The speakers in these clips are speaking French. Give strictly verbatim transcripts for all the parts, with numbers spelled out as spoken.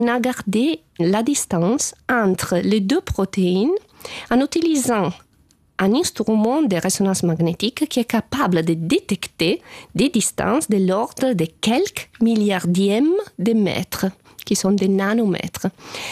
On a gardé la distance entre les deux protéines en utilisant un instrument de résonance magnétique qui est capable de détecter des distances de l'ordre de quelques milliardièmes de mètres, qui sont des nanomètres,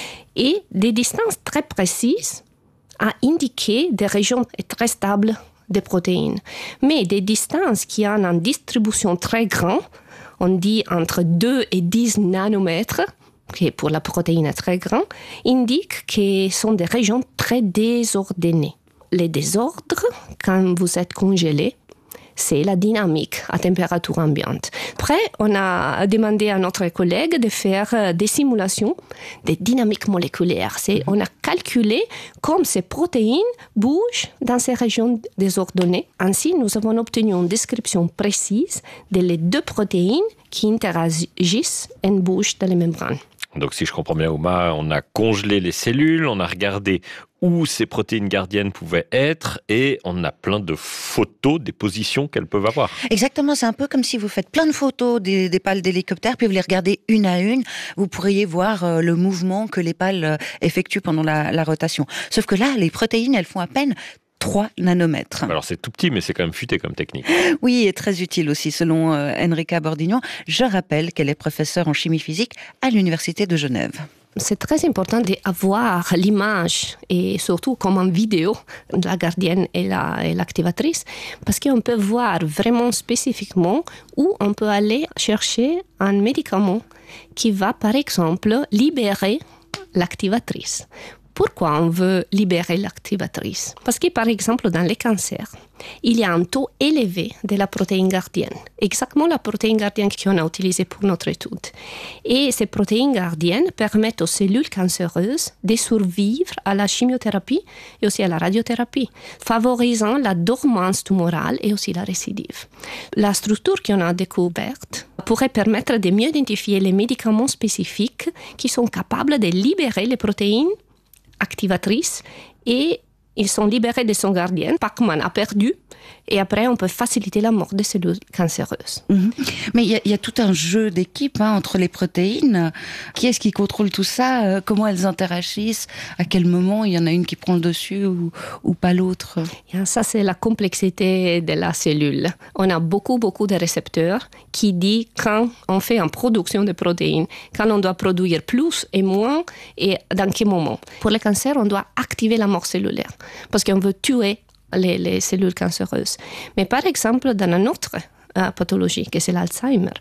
et des distances très précises à indiquer des régions très stables des protéines. Mais des distances qui ont une distribution très grande, on dit entre deux et dix nanomètres, qui pour la protéine est très grand, indiquent que ce sont des régions très désordonnées. Les désordres, quand vous êtes congelé, c'est la dynamique à température ambiante. Après, on a demandé à notre collègue de faire des simulations de dynamique moléculaire. C'est, on a calculé comme ces protéines bougent dans ces régions désordonnées. Ainsi, nous avons obtenu une description précise des les deux protéines qui interagissent et bougent dans les membranes. Donc si je comprends bien, Uma, on a congelé les cellules, on a regardé où ces protéines gardiennes pouvaient être et on a plein de photos des positions qu'elles peuvent avoir. Exactement, c'est un peu comme si vous faites plein de photos des, des pales d'hélicoptères puis vous les regardez une à une, vous pourriez voir euh, le mouvement que les pales euh, effectuent pendant la, la rotation. Sauf que là, les protéines, elles font à peine trois nanomètres. Alors c'est tout petit, mais c'est quand même futé comme technique. Oui, et très utile aussi, selon euh, Enrica Bordignon. Je rappelle qu'elle est professeure en chimie physique à l'Université de Genève. C'est très important d'avoir l'image, et surtout comme en vidéo, la gardienne et, la, et l'activatrice, parce qu'on peut voir vraiment spécifiquement où on peut aller chercher un médicament qui va, par exemple, libérer l'activatrice. Pourquoi on veut libérer l'activatrice? Parce que, par exemple, dans les cancers, il y a un taux élevé de la protéine gardienne, exactement la protéine gardienne qu'on a utilisée pour notre étude. Et ces protéines gardiennes permettent aux cellules cancéreuses de survivre à la chimiothérapie et aussi à la radiothérapie, favorisant la dormance tumorale et aussi la récidive. La structure qu'on a découverte pourrait permettre de mieux identifier les médicaments spécifiques qui sont capables de libérer les protéines activatrices et ils sont libérés de son gardien. Pacman a perdu et après on peut faciliter la mort des cellules cancéreuses. Mmh. Mais il y, y a tout un jeu d'équipe hein, entre les protéines. Qui est-ce qui contrôle tout ça? euh, Comment elles interagissent? À quel moment il y en a une qui prend le dessus ou, ou pas l'autre? Et ça, c'est la complexité de la cellule. On a beaucoup, beaucoup de récepteurs qui disent quand on fait une production de protéines, quand on doit produire plus et moins et dans quel moment. Pour le cancer, on doit activer la mort cellulaire parce qu'on veut tuer les, les cellules cancéreuses. Mais par exemple, dans une autre euh, pathologie, que c'est l'Alzheimer,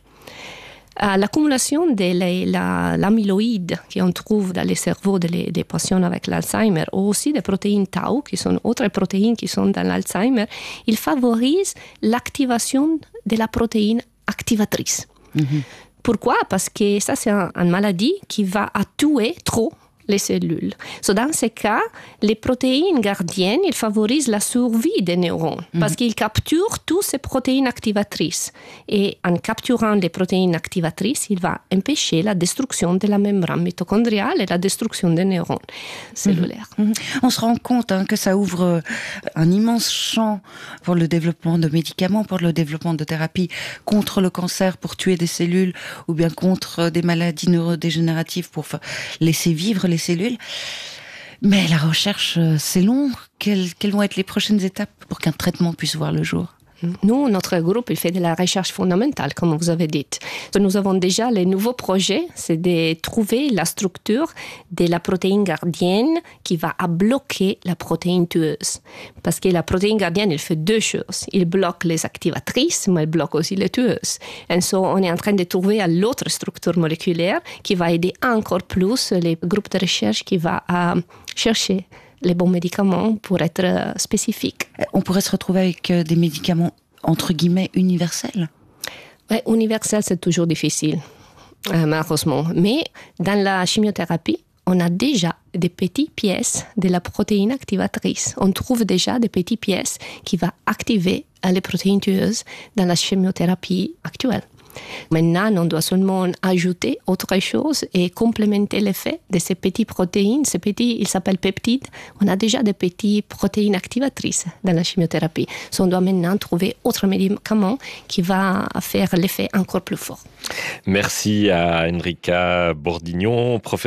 euh, l'accumulation de la, l'amyloïde qu'on trouve dans les cerveaux des, des patients avec l'Alzheimer, ou aussi des protéines tau, qui sont autres protéines qui sont dans l'Alzheimer, il favorise l'activation de la protéine activatrice. Mm-hmm. Pourquoi? Parce que ça, c'est un, une maladie qui va à tuer trop les cellules. So, dans ce cas, les protéines gardiennes, ils favorisent la survie des neurones mm-hmm. parce qu'ils capturent toutes ces protéines activatrices. Et en capturant les protéines activatrices, il va empêcher la destruction de la membrane mitochondriale et la destruction des neurones cellulaires. Mm-hmm. On se rend compte hein, que ça ouvre un immense champ pour le développement de médicaments, pour le développement de thérapies contre le cancer, pour tuer des cellules, ou bien contre des maladies neurodégénératives, pour laisser vivre les cellules. Mais la recherche, c'est long. Quelles, quelles vont être les prochaines étapes pour qu'un traitement puisse voir le jour? Nous, notre groupe, il fait de la recherche fondamentale, comme vous avez dit. Nous avons déjà les nouveaux projets, c'est de trouver la structure de la protéine gardienne qui va bloquer la protéine tueuse. Parce que la protéine gardienne, elle fait deux choses. Elle bloque les activatrices, mais elle bloque aussi les tueuses. Et so, on est en train de trouver l'autre structure moléculaire qui va aider encore plus les groupes de recherche qui va euh, chercher les bons médicaments pour être spécifiques. On pourrait se retrouver avec des médicaments, entre guillemets, universels? Oui, universel, c'est toujours difficile, euh, malheureusement. Mais dans la chimiothérapie, on a déjà des petites pièces de la protéine activatrice. On trouve déjà des petites pièces qui vont activer les protéines tueuses dans la chimiothérapie actuelle. Maintenant, on doit seulement ajouter autre chose et complémenter l'effet de ces petites protéines. Ces petits, ils s'appellent peptides. On a déjà des petites protéines activatrices dans la chimiothérapie. So, on doit maintenant trouver autre médicament qui va faire l'effet encore plus fort. Merci à Enrica Bordignon, professeure